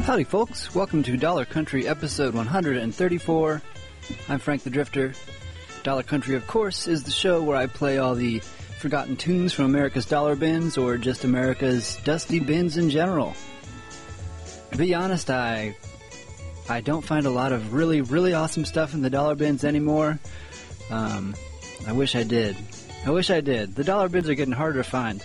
Howdy, folks. Welcome to Dollar Country, episode 134. I'm Frank the Drifter. Dollar Country, of course, is the show where I play all the forgotten tunes from America's dollar bins, or just America's dusty bins in general. To be honest, I don't find a lot of really, really awesome stuff in the dollar bins anymore. I wish I did. The dollar bins are getting harder to find.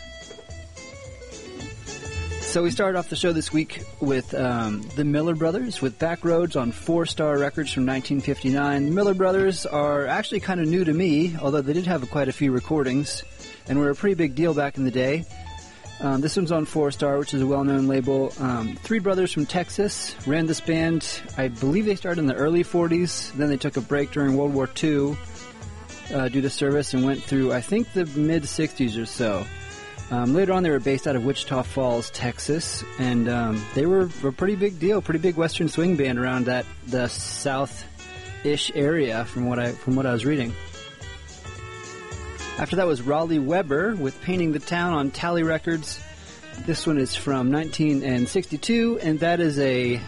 So we started off the show this week with the Miller Brothers with Back Roads on Four Star Records from 1959. The Miller Brothers are actually kind of new to me, although they did have quite a few recordings and were a pretty big deal back in the day. This one's on Four Star, which is a well-known label. Three brothers from Texas ran this band. I believe they started in the early 40s. Then they took a break during World War II due to service and went through, I think, the mid-60s or so. Later on, they were based out of Wichita Falls, Texas, and they were a pretty big deal, pretty big Western swing band around the south-ish area, from what I was reading. After that was Raleigh Weber with Painting the Town on Tally Records. This one is from 1962, and that is a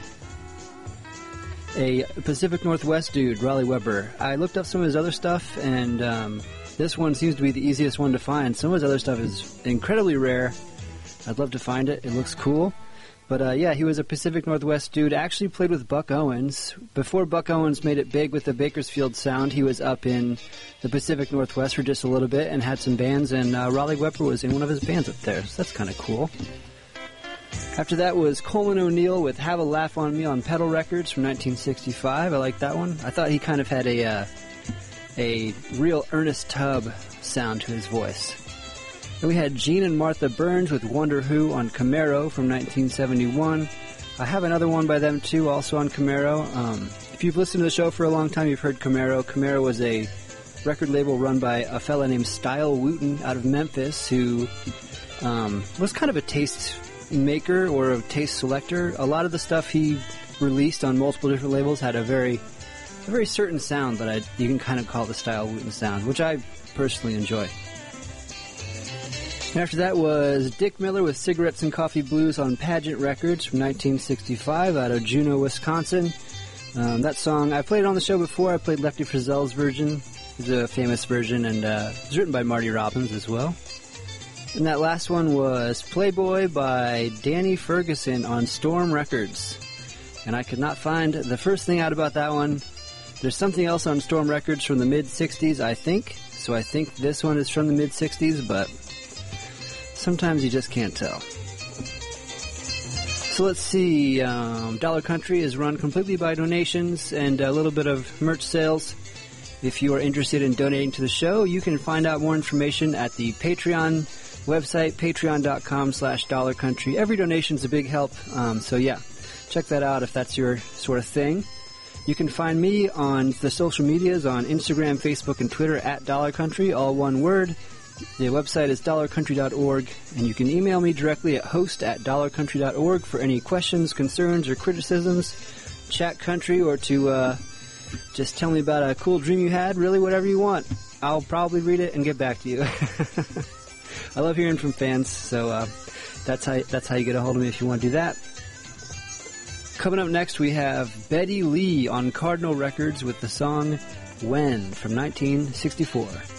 Pacific Northwest dude, Raleigh Weber. I looked up some of his other stuff, and this one seems to be the easiest one to find. Some of his other stuff is incredibly rare. I'd love to find it. It looks cool. But yeah, he was a Pacific Northwest dude. Actually played with Buck Owens. Before Buck Owens made it big with the Bakersfield sound, he was up in the Pacific Northwest for just a little bit and had some bands, and Raleigh Weber was in one of his bands up there. So that's kind of cool. After that was Coleman O'Neill with Have a Laugh on Me on Pedal Records from 1965. I like that one. I thought he kind of had a real Ernest Tubb sound to his voice. Then we had Gene and Martha Burns with Wonder Who on Camaro from 1971. I have another one by them too, also on Camaro. If you've listened to the show for a long time, you've heard Camaro. Camaro was a record label run by a fella named Style Wooten out of Memphis, who was kind of a taste maker or a taste selector. A lot of the stuff he released on multiple different labels had a very certain sound that you can kind of call the Style Wooten sound, which I personally enjoy. And after that was Dick Miller with Cigarettes and Coffee Blues on Pageant Records from 1965 out of Juneau, Wisconsin. That song, I played it on the show before. I played Lefty Frizzell's version. It's a famous version, and it was written by Marty Robbins as well. And that last one was Playboy by Danny Ferguson on Storm Records. And I could not find the first thing out about that one. There's something else on Storm Records from the mid-60s, I think. So I think this one is from the mid-60s, but sometimes you just can't tell. So let's see. Dollar Country is run completely by donations and a little bit of merch sales. If you are interested in donating to the show, you can find out more information at the Patreon website, patreon.com/dollarcountry. Every donation is a big help. So yeah, check that out if that's your sort of thing. You can find me on the social medias on Instagram, Facebook, and Twitter at Dollar Country, all one word. The website is dollarcountry.org, and you can email me directly at host@dollarcountry.org for any questions, concerns, or criticisms, chat country, or to just tell me about a cool dream you had, really whatever you want. I'll probably read it and get back to you. I love hearing from fans, so that's how you get a hold of me if you want to do that. Coming up next, we have Betty Lee on Cardinal Records with the song When from 1964.